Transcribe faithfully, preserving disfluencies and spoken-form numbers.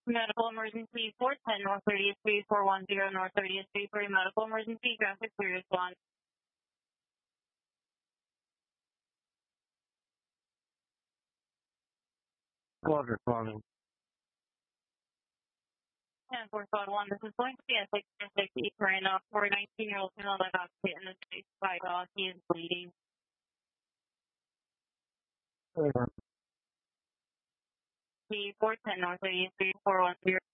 Medical emergency four ten North thirtieth Street, four one zero North thirtieth Street for a medical emergency. Graphic three response. Squad responding. ten four squad one, this is going to be a six six East Marina for a nineteen year old female that got hit in the face by a dog. He is bleeding. Over. P four ten North thirtieth Street, four one zero